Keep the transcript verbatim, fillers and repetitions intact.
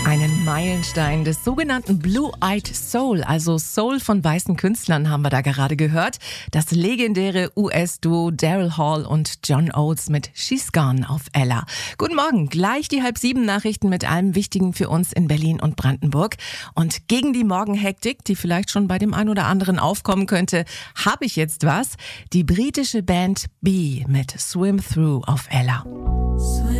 Einen Meilenstein des sogenannten Blue-Eyed Soul, also Soul von weißen Künstlern, haben wir da gerade gehört. Das legendäre U S-Duo Daryl Hall und John Oates mit She's Gone auf Ella. Guten Morgen, gleich die halb sieben Nachrichten mit allem Wichtigen für uns in Berlin und Brandenburg. Und gegen die Morgenhektik, die vielleicht schon bei dem einen oder anderen aufkommen könnte, habe ich jetzt was. Die britische Band Bee mit Swim Through auf Ella. Swim